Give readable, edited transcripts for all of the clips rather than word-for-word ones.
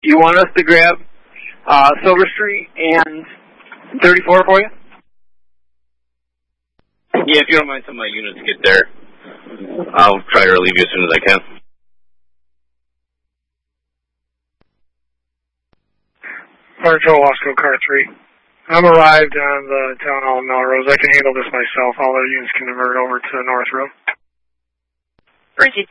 You want us to grab Silver Street and 34 for you? Yeah, if you don't mind telling my units get there, I'll try to relieve you as soon as I can. Control, Wasco, Car 3. I'm arrived on the Town Hall in Melrose. I can handle this myself. All the units can divert over to North Road. Proceed.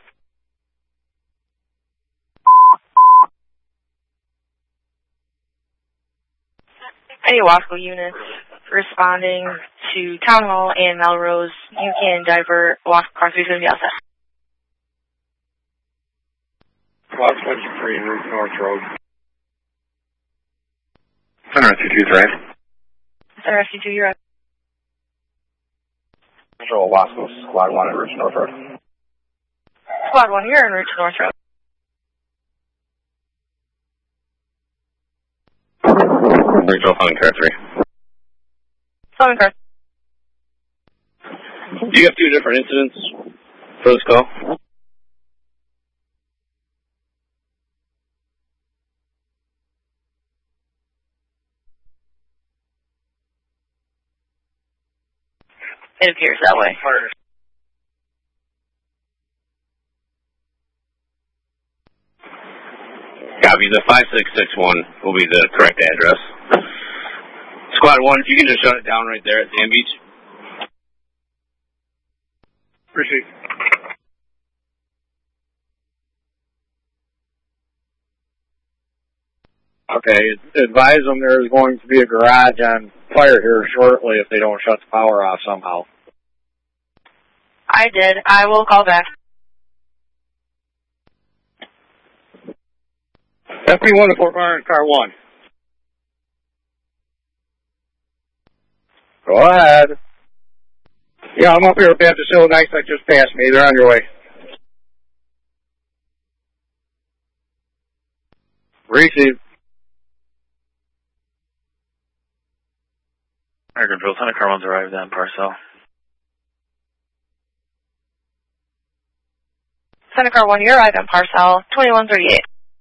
Any Wasco units responding to Town Hall and Melrose, you can divert Wasco Car 3 to the outside. Wasco 3 en route to North Road. Center SC2 is right. Center SC2, you're right. Control, Wasco, Squad 1 en route to North Road. Squad 1, you're en route to North Road. Regional Fleming Car 3. Fleming Car. Do you have two different incidents for this call? It appears that way. Copy. The 5661 will be the correct address. Squad 1, if you can just shut it down right there at Sand Beach. Proceed. Okay, advise them there's going to be a garage on fire here shortly if they don't shut the power off somehow. I did. I will call back. FP1 to Fort Myers, Car 1. Go ahead. Yeah, I'm up here at Baptist Hill. Nice, that just passed me. They're on your way. Receive. Air Control, Center Car 1's arrived on Parcel. Center Car 1, you're arrived on Parcel 2138.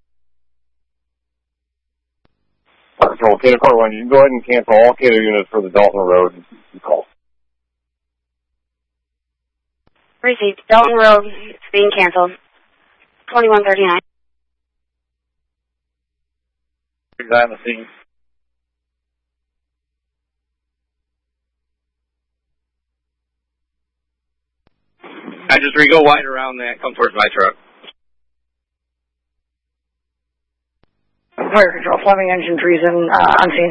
Control, Cater Car 1, you can go ahead and cancel all Cater units for the Dalton Road call. Received. Dalton Road, it's being canceled. 2139. On the scene. I just go wide around that, come towards my truck. Fire Control, Fleming engine treason, unseen.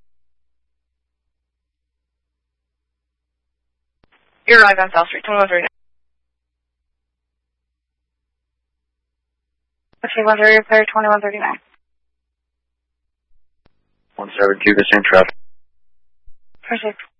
You're arrived on South Street, 2139. Okay, 130 repair, 2139. 172, the same traffic. Perfect.